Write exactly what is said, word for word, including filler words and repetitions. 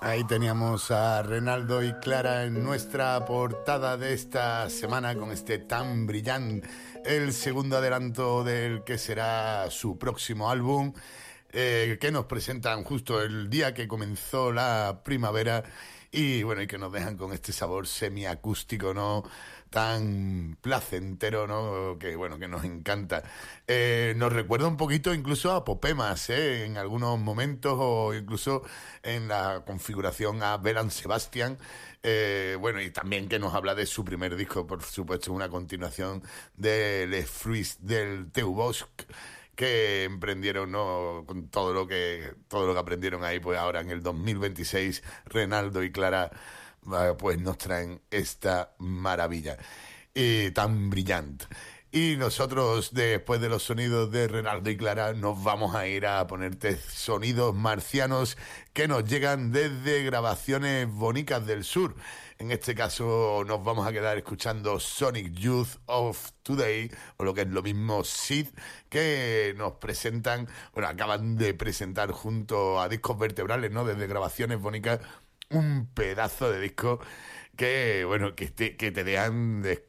Ahí teníamos a Renaldo y Clara en nuestra portada de esta semana con este Tan Brillant, el segundo adelanto del que será su próximo álbum, eh, que nos presentan justo el día que comenzó la primavera y bueno, y que nos dejan con este sabor semiacústico, ¿no? Tan placentero, ¿no? Que bueno, que nos encanta. Eh, nos recuerda un poquito incluso a Popemas, ¿eh? En algunos momentos, o incluso en la configuración a Belle Sebastian. Eh, bueno, y también que nos habla de su primer disco, por supuesto, una continuación de Les Fruits del Teu Bosc, que emprendieron, ¿no? Con todo lo que todo lo que aprendieron ahí, pues ahora en el dos mil veintiséis Renaldo y Clara pues nos traen esta maravilla y tan brillante. Y nosotros, después de los sonidos de Renaldo y Clara, nos vamos a ir a ponerte sonidos marcianos que nos llegan desde Grabaciones Bonicas del Sur. En este caso nos vamos a quedar escuchando Sonic Youth of Today, o lo que es lo mismo Sid, que nos presentan, bueno, acaban de presentar junto a Discos Vertebrales, ¿no? Desde Grabaciones Bonicas, un pedazo de disco que, bueno, que te, que te dejan de,